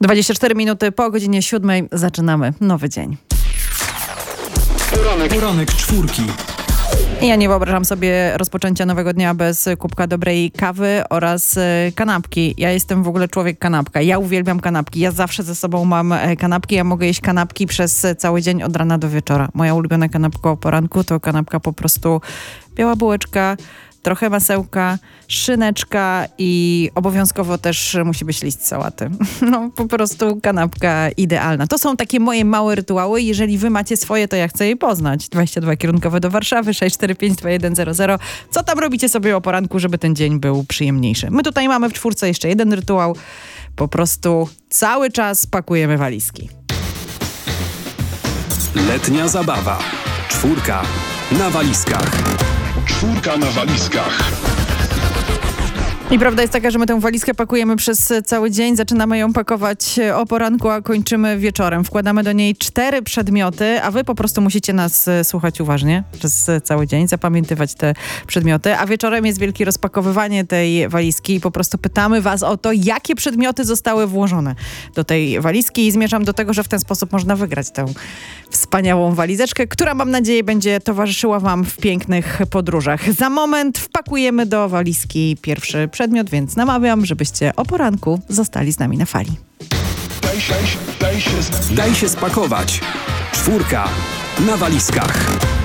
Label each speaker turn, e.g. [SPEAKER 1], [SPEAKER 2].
[SPEAKER 1] 24 minuty po godzinie 7 zaczynamy nowy dzień.
[SPEAKER 2] Poranek czwórki.
[SPEAKER 1] Ja nie wyobrażam sobie rozpoczęcia nowego dnia bez kubka dobrej kawy oraz kanapki. Ja jestem w ogóle człowiek kanapka. Ja uwielbiam kanapki. Ja zawsze ze sobą mam kanapki. Ja mogę jeść kanapki przez cały dzień od rana do wieczora. Moja ulubiona kanapka o poranku to kanapka po prostu biała bułeczka, trochę masełka, szyneczka i obowiązkowo też musi być list sałaty. No po prostu kanapka idealna. To są takie moje małe rytuały. Jeżeli wy macie swoje, to ja chcę je poznać. 22 kierunkowe do Warszawy, 645 2100. Co tam robicie sobie o poranku, żeby ten dzień był przyjemniejszy? My tutaj mamy w czwórce jeszcze jeden rytuał. Po prostu cały czas pakujemy walizki.
[SPEAKER 2] Letnia zabawa. Czwórka na walizkach.
[SPEAKER 3] Czwórka na walizkach.
[SPEAKER 1] I prawda jest taka, że my tę walizkę pakujemy przez cały dzień. Zaczynamy ją pakować o poranku, a kończymy wieczorem. Wkładamy do niej 4 przedmioty, a wy po prostu musicie nas słuchać uważnie przez cały dzień, zapamiętywać te przedmioty. A wieczorem jest wielkie rozpakowywanie tej walizki i po prostu pytamy was o to, jakie przedmioty zostały włożone do tej walizki i zmierzam do tego, że w ten sposób można wygrać tę wspaniałą walizeczkę, która mam nadzieję będzie towarzyszyła wam w pięknych podróżach. Za moment wpakujemy do walizki pierwszy przedmiot, więc namawiam, żebyście o poranku zostali z nami na fali.
[SPEAKER 2] Daj się spakować. Czwórka na walizkach.